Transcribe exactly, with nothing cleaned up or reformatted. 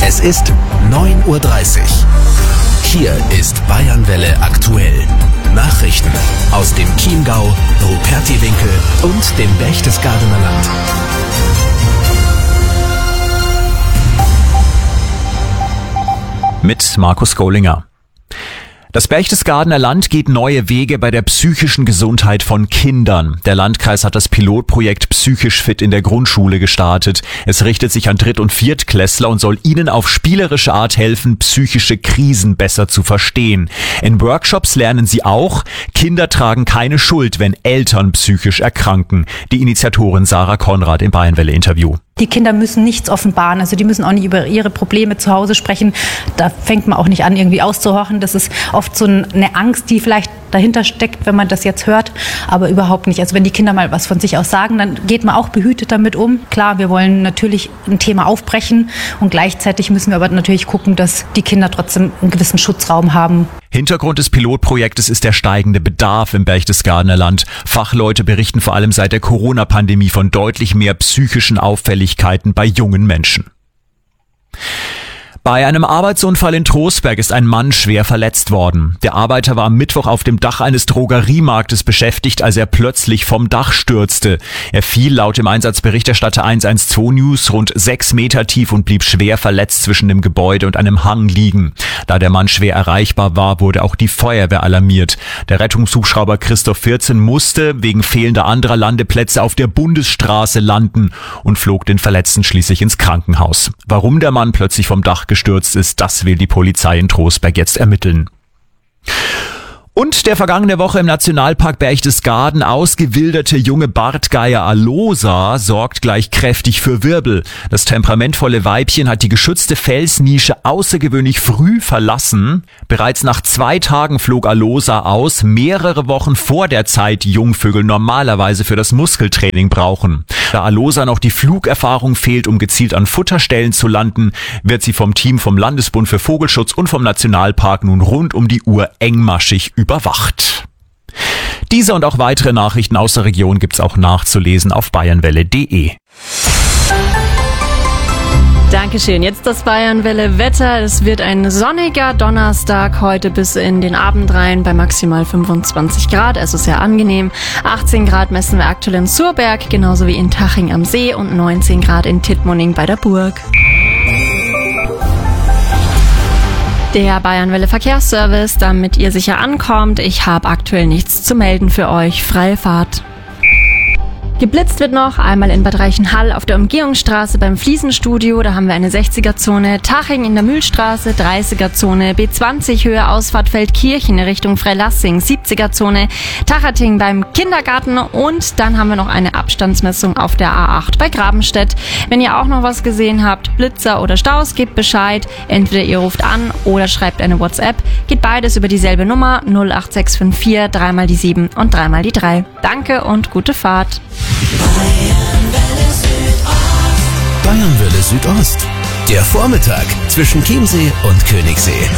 Es ist neun Uhr dreißig. Hier ist Bayernwelle aktuell. Nachrichten aus dem Chiemgau, Rupertiwinkel und dem Berchtesgadener Land. Mit Markus Gollinger. Das Berchtesgadener Land geht neue Wege bei der psychischen Gesundheit von Kindern. Der Landkreis hat das Pilotprojekt Psychisch fit in der Grundschule gestartet. Es richtet sich an Dritt- und Viertklässler und soll ihnen auf spielerische Art helfen, psychische Krisen besser zu verstehen. In Workshops lernen sie auch, Kinder tragen keine Schuld, wenn Eltern psychisch erkranken. Die Initiatorin Sarah Konrad im Bayernwelle-Interview. Die Kinder müssen nichts offenbaren, also die müssen auch nicht über ihre Probleme zu Hause sprechen. Da fängt man auch nicht an, irgendwie auszuhorchen. Das ist oft so eine Angst, die vielleicht dahinter steckt, wenn man das jetzt hört, aber überhaupt nicht. Also wenn die Kinder mal was von sich aus sagen, dann geht man auch behütet damit um. Klar, wir wollen natürlich ein Thema aufbrechen und gleichzeitig müssen wir aber natürlich gucken, dass die Kinder trotzdem einen gewissen Schutzraum haben. Hintergrund des Pilotprojektes ist der steigende Bedarf im Berchtesgadener Land. Fachleute berichten vor allem seit der Corona-Pandemie von deutlich mehr psychischen Auffälligkeiten bei jungen Menschen. Bei einem Arbeitsunfall in Trostberg ist ein Mann schwer verletzt worden. Der Arbeiter war am Mittwoch auf dem Dach eines Drogeriemarktes beschäftigt, als er plötzlich vom Dach stürzte. Er fiel laut dem Einsatzberichterstatter eins eins zwei News rund sechs Meter tief und blieb schwer verletzt zwischen dem Gebäude und einem Hang liegen. Da der Mann schwer erreichbar war, wurde auch die Feuerwehr alarmiert. Der Rettungshubschrauber Christoph vierzehn musste wegen fehlender anderer Landeplätze auf der Bundesstraße landen und flog den Verletzten schließlich ins Krankenhaus. Warum der Mann plötzlich vom Dach gestürzt ist, das will die Polizei in Trostberg jetzt ermitteln. Und der vergangene Woche im Nationalpark Berchtesgaden ausgewilderte junge Bartgeier Alosa sorgt gleich kräftig für Wirbel. Das temperamentvolle Weibchen hat die geschützte Felsnische außergewöhnlich früh verlassen. Bereits nach zwei Tagen flog Alosa aus, mehrere Wochen vor der Zeit, die Jungvögel normalerweise für das Muskeltraining brauchen. Da Alosa noch die Flugerfahrung fehlt, um gezielt an Futterstellen zu landen, wird sie vom Team vom Landesbund für Vogelschutz und vom Nationalpark nun rund um die Uhr engmaschig überwacht. Diese und auch weitere Nachrichten aus der Region gibt's auch nachzulesen auf bayernwelle punkt de. Dankeschön. Jetzt das Bayernwelle Wetter. Es wird ein sonniger Donnerstag heute bis in den Abend rein bei maximal fünfundzwanzig Grad, also sehr angenehm. achtzehn Grad messen wir aktuell in Surberg, genauso wie in Taching am See und neunzehn Grad in Tittmoning bei der Burg. Der Bayernwelle Verkehrsservice, damit ihr sicher ankommt. Ich habe aktuell nichts zu melden für euch. Freie Fahrt. Geblitzt wird noch einmal in Bad Reichenhall auf der Umgehungsstraße beim Fliesenstudio, da haben wir eine sechziger-Zone, Taching in der Mühlstraße, dreißiger-Zone, B zwanzig Höhe Ausfahrt Feldkirchen Richtung Freilassing, siebziger-Zone, Tachating beim Kindergarten und dann haben wir noch eine Abstandsmessung auf der A acht bei Grabenstedt. Wenn ihr auch noch was gesehen habt, Blitzer oder Staus, gebt Bescheid, entweder ihr ruft an oder schreibt eine WhatsApp, geht beides über dieselbe Nummer null acht sechs fünf vier, dreimal die sieben und dreimal die drei. Danke und gute Fahrt. Bayernwelle Südost. Der Vormittag zwischen Chiemsee und Königssee.